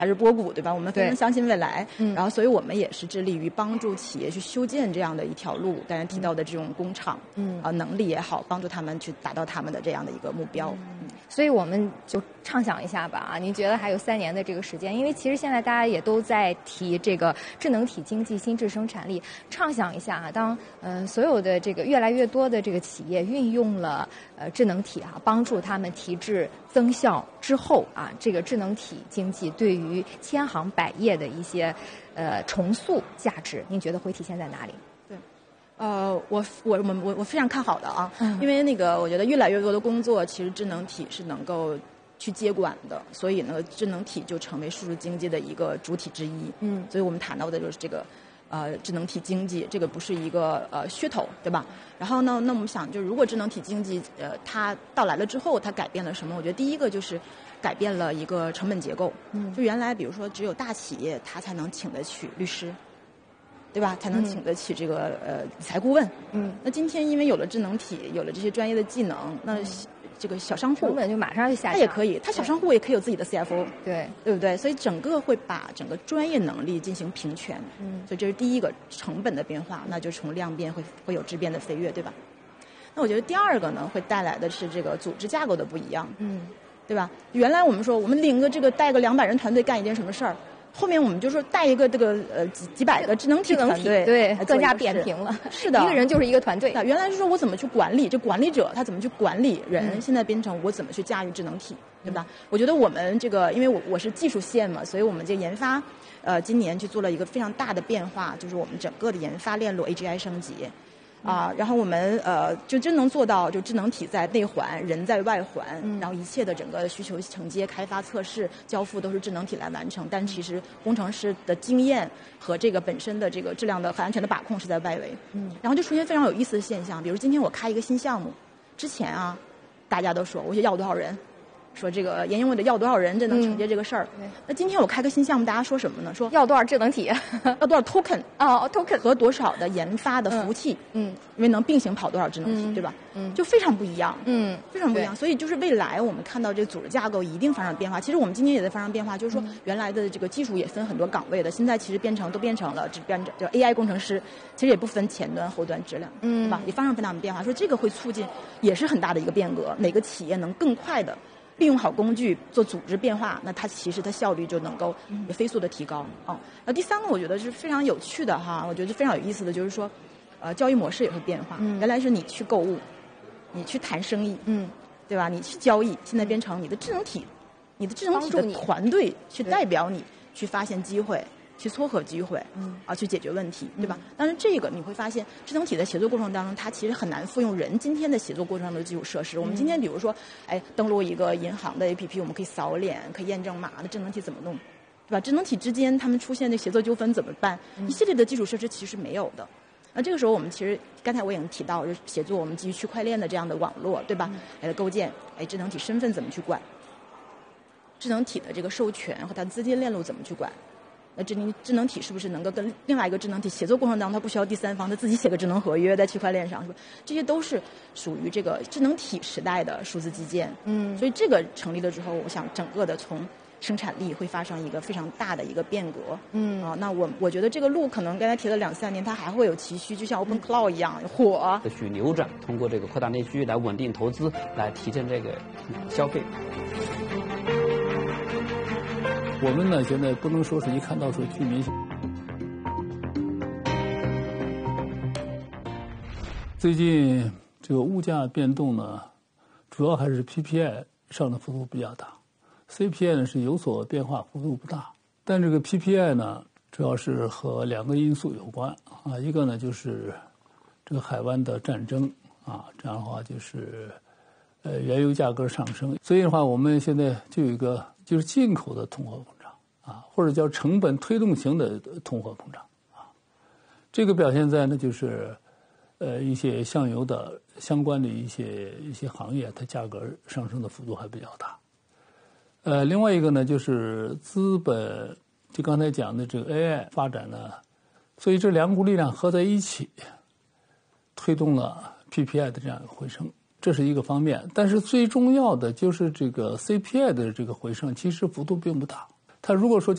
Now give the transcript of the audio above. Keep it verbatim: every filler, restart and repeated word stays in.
还是波谷，对吧？我们非常相信未来， 嗯， 然后所以我们也是致力于帮助企业去修建这样的一条路，刚才提到的这种工厂， 嗯， 啊、呃，能力也好，帮助他们去达到他们的这样的一个目标。 嗯，所以我们就畅想一下吧啊，您觉得还有三年的这个时间？因为其实现在大家也都在提这个智能体经济、新质生产力，畅想一下啊，当呃所有的这个越来越多的这个企业运用了呃智能体啊，帮助他们提质增效之后啊，这个智能体经济对于于千行百业的一些呃重塑价值，您觉得会体现在哪里？ 对，呃，我我我我我非常看好的啊， 嗯， 因为那个我觉得越来越多的工作其实智能体是能够去接管的，所以呢，智能体就成为数字经济的一个主体之一。 嗯， 所以我们谈到的就是这个呃智能体经济，这个不是一个呃噱头，对吧？然后呢，那我们想，就如果智能体经济呃它到来了之后，它改变了什么？我觉得第一个就是改变了一个成本结构。 嗯， 就原来比如说只有大企业它才能请得起律师，对吧？才能请得起这个、嗯、呃理财顾问。 嗯， 那今天因为有了智能体，有了这些专业的技能，那这个小商户成本就马上就下降， 他也可以，他小商户也可以有自己的 C F O， 对对不对？所以整个会把整个专业能力进行平权。 嗯， 所以这是第一个成本的变化，那就从量变会会有质变的飞跃，对吧？那我觉得第二个呢，会带来的是这个组织架构的不一样。 嗯， 对吧？原来我们说我们领个这个带个两百人团队干一件什么事儿，后面我们就说带一个这个呃几几百个智能体团队， 对，更加扁平了。 是的， 一个人就是一个团队。 原来是说我怎么去管理，这管理者他怎么去管理人， 嗯、 现在变成我怎么去驾驭智能体，对吧？嗯、我觉得我们这个，因为我我是技术线嘛，所以我们这研发，呃，今年去做了一个非常大的变化，就是我们整个的研发链路 A G I 升级。啊，然后我们呃就真能做到，就智能体在内环，人在外环， 嗯、 然后一切的整个需求承接、开发、测试、交付都是智能体来完成。但其实工程师的经验和这个本身的这个质量的和安全的把控是在外围。 嗯， 然后就出现非常有意思的现象，比如今天我开一个新项目，之前啊，大家都说我要多少人。说这个研究我得要多少人，这能承接这个事儿。 嗯、 那今天我开个新项目，大家说什么呢？说要多少智能体， 要多少 token 哦 token 和多少的研发的服务器， 嗯， 因为能并行跑多少智能体， 嗯、 对吧？ 嗯， 就非常不一样， 嗯， 非常不一样。所以就是未来我们看到这个组织架构一定发生变化。其实我们今年也在发生变化，就是说原来的这个技术也分很多岗位的，现在其实变成都变成了只变成叫 A I 工程师，其实也不分前端后端质量， 嗯， 对吧？也发生非常变化。说这个会促进，也是很大的一个变革。哪个企业能更快的利用好工具做组织变化，那它其实它效率就能够也飞速的提高啊。那、嗯、第三个我觉得是非常有趣的哈，我觉得非常有意思的就是说，呃，交易模式也会变化。 嗯、 原来是你去购物，你去谈生意， 嗯， 对吧？你去交易，现在变成你的智能体，你的智能体的团队去代表你去发现机会。去撮合机会， 嗯啊，去解决问题，对吧？ 嗯、 但是这个你会发现，智能体的协作过程当中，它其实很难复用人今天的协作过程中的基础设施。嗯、我们今天比如说，哎，登录一个银行的 A P P， 我们可以扫脸，可以验证码，那智能体怎么弄，对吧？智能体之间他们出现的协作纠纷怎么办？ 嗯、 一系列的基础设施其实没有的。那这个时候，我们其实刚才我已经提到，就是协作我们基于区块链的这样的网络，对吧？ 嗯、 来构建，哎，智能体身份怎么去管？智能体的这个授权和它的资金链路怎么去管？那智能智能体是不是能够跟另外一个智能体协作过程当中，它不需要第三方，它自己写个智能合约在区块链上，是吧？这些都是属于这个智能体时代的数字基建。 嗯， 所以这个成立了之后，我想整个的从生产力会发生一个非常大的一个变革。 嗯啊，那我我觉得这个路可能刚才提了两三年，它还会有崎岖，就像 Open Cloud 一样火。 去扭转，通过这个扩大内需来稳定投资，来提振这个消费。 我们呢，现在不能说是一看到说居民。最近这个物价变动呢，主要还是 P P I 上的幅度比较大 ，C P I 呢是有所变化，幅度不大。但这个 P P I 呢，主要是和两个因素有关啊，一个呢就是这个海湾的战争啊，这样的话就是呃原油价格上升，所以的话，我们现在就有一个。就是进口的通货膨胀啊，或者叫成本推动型的通货膨胀啊，这个表现在呢就是呃一些相油的相关的一些一些行业，它价格上升的幅度还比较大。呃，另外一个呢就是资本，就刚才讲的这个 A I 发展呢，所以这两股力量合在一起，推动了 P P I 的这样一个回升。这是一个方面，但是最重要的就是这个 C P I 的这个回升，其实幅度并不大。 它如果说